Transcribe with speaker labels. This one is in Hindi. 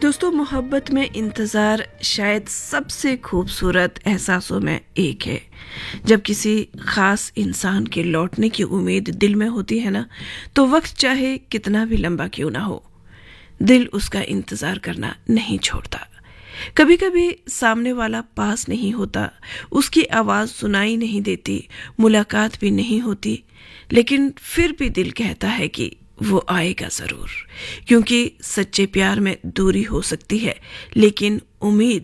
Speaker 1: दोस्तों, मोहब्बत में इंतज़ार शायद सबसे खूबसूरत एहसासों में एक है। जब किसी ख़ास इंसान के लौटने की उम्मीद दिल में होती है ना, तो वक्त चाहे कितना भी लंबा क्यों ना हो, दिल उसका इंतज़ार करना नहीं छोड़ता। कभी कभी सामने वाला पास नहीं होता, उसकी आवाज़ सुनाई नहीं देती, मुलाकात भी नहीं होती, लेकिन फिर भी दिल कहता है कि वो आएगा ज़रूर। क्योंकि सच्चे प्यार में दूरी हो सकती है, लेकिन उम्मीद